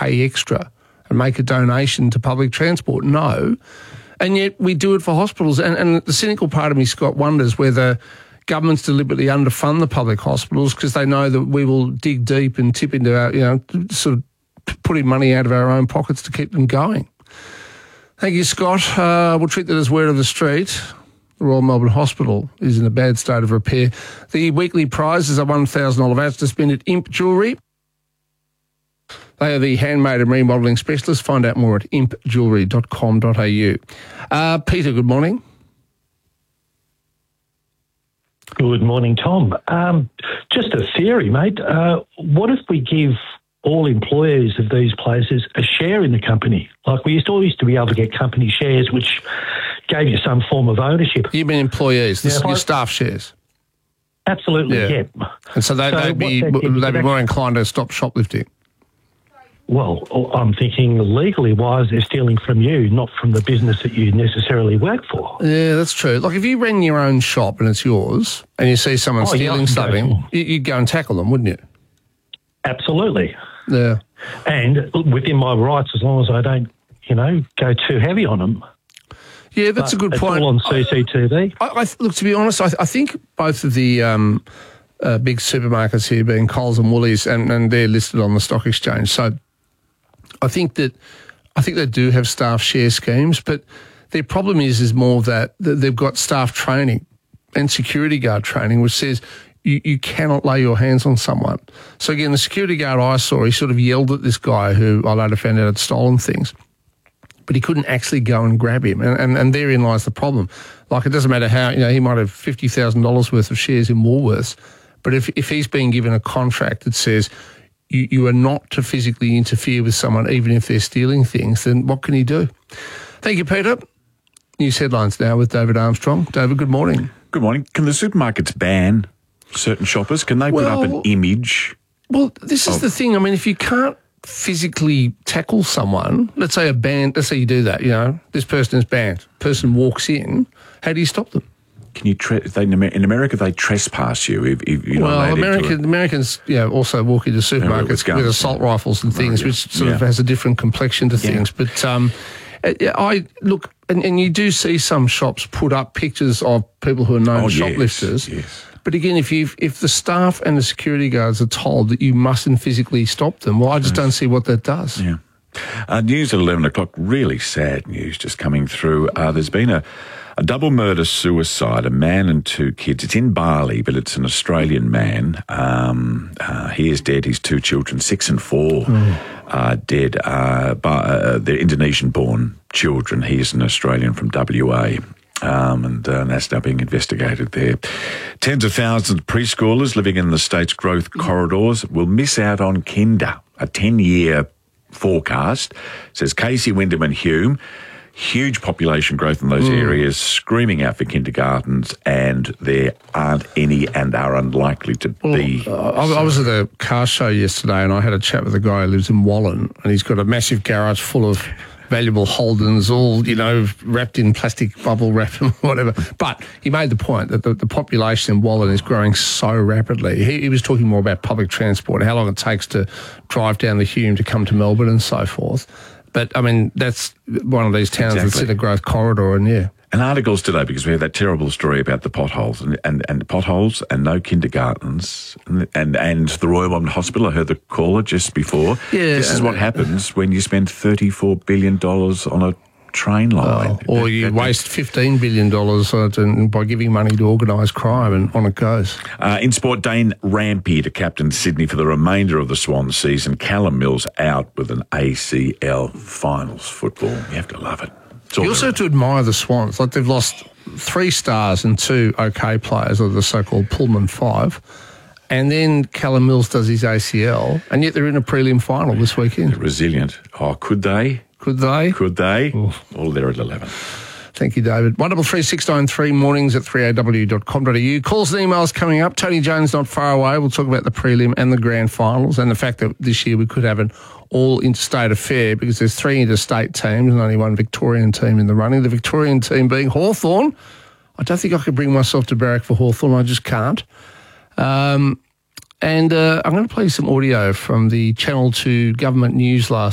pay extra and make a donation to public transport? No. And yet we do it for hospitals. And the cynical part of me, Scott, wonders whether governments deliberately underfund the public hospitals because they know that we will dig deep and tip into our, sort of putting money out of our own pockets to keep them going. Thank you, Scott. We'll treat that as word of the street. The Royal Melbourne Hospital is in a bad state of repair. The weekly prize is a $1,000 voucher to spend at Imp Jewellery. They are the handmade and remodelling specialists. Find out more at impjewellery.com.au. Peter, good morning. Good morning, Tom. Just a theory, mate. What if we give all employees of these places a share in the company? Like we used to be able to get company shares, which gave you some form of ownership. You mean employees, your staff shares? Absolutely, yeah. And so they'd be more inclined to stop shoplifting. Well, I'm thinking legally wise they're stealing from you, not from the business that you necessarily work for. Yeah, that's true. Like if you ran your own shop and it's yours and you see someone stealing something, you'd go and tackle them, wouldn't you? Absolutely. Yeah. And within my rights, as long as I don't, go too heavy on them. Yeah, that's a good point. It's all on CCTV. Look, to be honest, I think both of the big supermarkets here, being Coles and Woolies, and they're listed on the stock exchange. So I think they do have staff share schemes, but their problem is more that they've got staff training and security guard training, which says you cannot lay your hands on someone. So again, the security guard I saw, he sort of yelled at this guy who I later found out had stolen things, but he couldn't actually go and grab him. And therein lies the problem. Like, it doesn't matter how, he might have $50,000 worth of shares in Woolworths, but if he's being given a contract that says you are not to physically interfere with someone, even if they're stealing things, then what can he do? Thank you, Peter. News headlines now with David Armstrong. David, good morning. Good morning. Can the supermarkets ban certain shoppers? Can they put up an image? Well, this is the thing. I mean, if you can't physically tackle someone, let's say you do that, this person is banned, person walks in, how do you stop them? Can you in America they trespass you if you're not allowed into it. Americans also walk into supermarkets with assault rifles and things, which sort of has a different complexion to things. But I look, and you do see some shops put up pictures of people who are known shoplifters. Yes. But again, if the staff and the security guards are told that you mustn't physically stop them, well, I just don't see what that does. Yeah. News at 11 o'clock, really sad news just coming through. There's been a double murder-suicide, a man and two kids. It's in Bali, but it's an Australian man. He is dead. His two children, 6 and 4, are dead. They're Indonesian-born children. He is an Australian from WA. And that's now being investigated there. Tens of thousands of preschoolers living in the state's growth corridors will miss out on Kinder, a 10-year forecast, says Casey Wyndham and Hume. Huge population growth in those areas, screaming out for kindergartens, and there aren't any and are unlikely to be. I was at a car show yesterday and I had a chat with a guy who lives in Wallen, and he's got a massive garage full of valuable Holdens, all, wrapped in plastic bubble wrap and whatever. But he made the point that the population in Wallen is growing so rapidly. He was talking more about public transport, how long it takes to drive down the Hume to come to Melbourne and so forth. But, I mean, that's one of these towns that's in a growth corridor, and And articles today, because we had that terrible story about the potholes and potholes and no kindergartens and the Royal Melbourne Hospital. I heard the caller just before. Yeah, this is what happens when you spend $34 billion on a train line. Or you waste $15 billion by giving money to organised crime, and on it goes. In sport, Dane Rampy to captain Sydney for the remainder of the Swan season. Callum Mills out with an ACL finals football. You have to love it. You also have to admire the Swans. Like, they've lost 3 stars and 2 OK players, or the so-called Pullman 5. And then Callum Mills does his ACL, and yet they're in a prelim final this weekend. They're resilient. Oh, could they? Could they? Could they? Oof. All there at 11. Thank you, David. 133693 mornings at 3aw.com.au. Calls and emails coming up. Tony Jones not far away. We'll talk about the prelim and the grand finals, and the fact that this year we could have an all-interstate affair because there's 3 interstate teams and only 1 Victorian team in the running. The Victorian team being Hawthorn. I don't think I could bring myself to barrack for Hawthorn. I just can't. And I'm going to play some audio from the Channel 2 government news last